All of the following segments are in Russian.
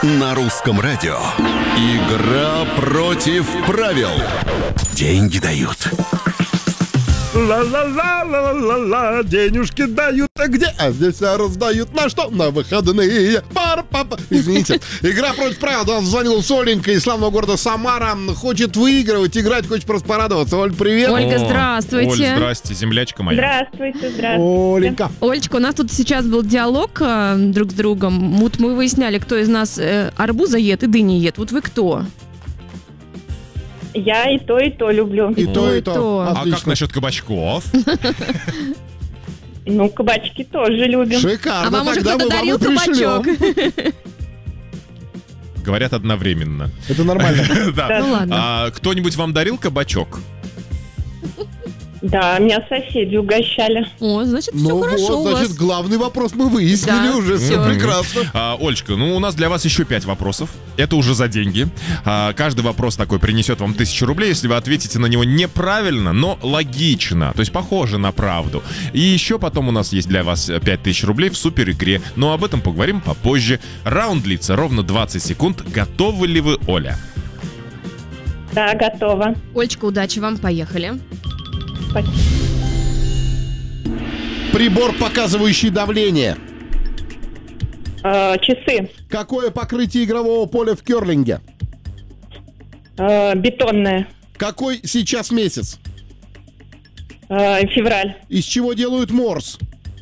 На русском радио. Игра против правил. Деньги дают. Ла-ла-ла-ла-ла-ла, денежки дают, а где? А здесь раздают на что? На выходные. Пара-папа. Извините. Игра против правил. Он звонил с Оленькой из славного города Самара. Хочет выигрывать, играть, хочет просто порадоваться. Оль, привет. Ольга, здравствуйте. Оль, здрасте, землячка моя. Здравствуйте. Оленька. Олечка, у нас тут сейчас был диалог друг с другом. Вот мы выясняли, кто из нас арбуза ед и дыни ед. Вот вы кто? Я и то люблю. И то, и то. А как Отлично. насчет кабачков? Ну, кабачки тоже любим. Шикарно. А вам уже Тогда кто-то мы вам и дарил кабачок? пришлем. Говорят одновременно. Это нормально. Да. Ну ладно. А кто-нибудь вам дарил кабачок? Да, меня соседи угощали. О, значит, все Ну хорошо у вот, значит, вас. главный вопрос мы выяснили Да, уже. Все всё. прекрасно. Олечка, ну у нас для вас еще 5 вопросов. Это уже за деньги. Каждый вопрос такой принесет вам 1000 рублей, если вы ответите на него неправильно, но логично. То есть похоже на правду. И еще потом у нас есть для вас 5000 рублей в супер игре. Но об этом поговорим попозже. Раунд длится ровно 20 секунд. Готовы ли вы, Оля? Да, готова. Олечка, удачи вам, поехали. Спасибо. Прибор, показывающий давление. Часы. Какое покрытие игрового поля в керлинге? Бетонные. Какой сейчас месяц? Февраль. Из чего делают морс?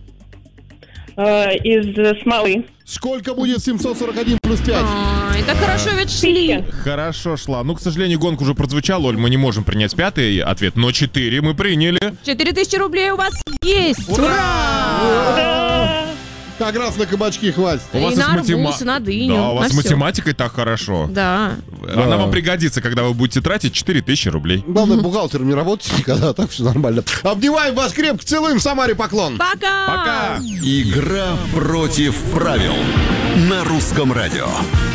Из смолы. Сколько будет 741 плюс 5? Ай, так хорошо ведь шли. 1000. Хорошо шла. Ну, к сожалению, гонка уже прозвучала, Оль, мы не можем принять 5-й ответ, но 4 мы приняли. 4000 рублей у вас есть. Ура! Как раз на кабачки хватит. И на арбуз, и на дыню, Да, у вас на с всё. математикой так хорошо. Да. Она вам пригодится, когда вы будете тратить 4000 рублей. Главное, бухгалтером не работать никогда, так все нормально. Обнимаем вас крепко, целуем в Самаре, поклон. Пока! Пока! Игра против правил. На русском радио.